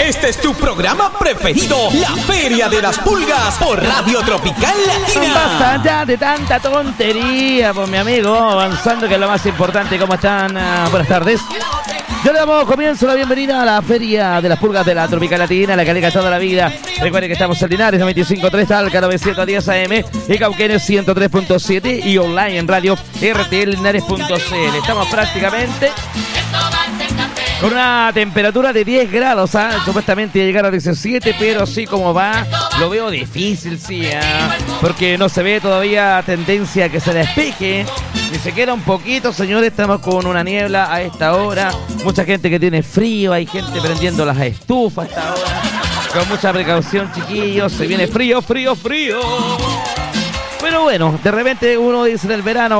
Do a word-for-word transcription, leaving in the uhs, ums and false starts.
Este es tu programa preferido, La Feria de las Pulgas, por Radio Tropical Latina. Basta ya de tanta tontería, pues mi amigo, avanzando que es lo más importante. ¿Cómo están? Uh, buenas tardes. Yo le damos comienzo la bienvenida a la Feria de las Pulgas de la Tropical Latina, la que alegra toda la vida. Recuerden que estamos en Linares, noventa y cinco punto tres, Talca novecientos diez A M, y Cauquenes ciento tres punto siete y online en radio R T L Linares punto C L. Estamos prácticamente con una temperatura de diez grados, ¿eh? Supuestamente llegar a diecisiete, pero sí como va, lo veo difícil, sí, ¿eh? Porque no se ve todavía tendencia a que se despeje, ni siquiera un poquito, señores. Estamos con una niebla a esta hora, mucha gente que tiene frío, hay gente prendiendo las estufas a esta hora, con mucha precaución, chiquillos, se viene frío, frío, frío. Pero bueno, de repente uno dice del verano,